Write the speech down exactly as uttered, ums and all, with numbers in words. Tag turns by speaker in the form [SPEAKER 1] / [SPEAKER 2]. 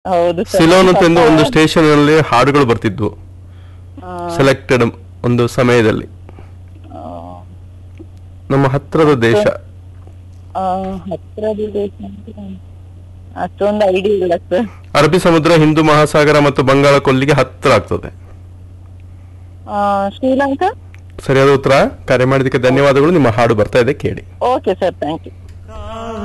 [SPEAKER 1] ಹೌದು ಸರ್.
[SPEAKER 2] ಸಿಲೋನ್ ಅಂತ ಒಂದು ಒಂದು ಸ್ಟೇಷನ್ ಅಲ್ಲಿ ಹಾಡುಗಳು ಬರ್ತಿದ್ವು
[SPEAKER 1] ಆ,
[SPEAKER 2] ಸೆಲೆಕ್ಟೆಡ್ ಒಂದು ಸಮಯದಲ್ಲಿ.
[SPEAKER 1] ಆ,
[SPEAKER 2] ನಮ್ಮ ಹತ್ರದ ದೇಶ.
[SPEAKER 1] ಆ, ಹತ್ರದ ದೇಶ ಅಂತ ಅಷ್ಟೊಂದು ಐಡಿಯಾ ಇಲ್ಲ ಸರ್.
[SPEAKER 2] ಅರಬ್ಬಿ ಸಮುದ್ರ, ಹಿಂದೂ ಮಹಾಸಾಗರ ಮತ್ತು ಬಂಗಾಳ ಕೊಲ್ಲಿಗೆ ಹತ್ತಿರ ಆಗ್ತದೆ.
[SPEAKER 1] ಆ, ಶ್ರೀಲಂಕಾ.
[SPEAKER 2] ಸರಿಯಾದ ಉತ್ತರ. ಕರೆ ಮಾಡಿದ್ದಕ್ಕೆ ಧನ್ಯವಾದಗಳು. ನಿಮ್ಮ ಹಾಡು ಬರ್ತಾ ಇದೆ, ಕೇಳಿ.
[SPEAKER 1] Okay sir, thank you.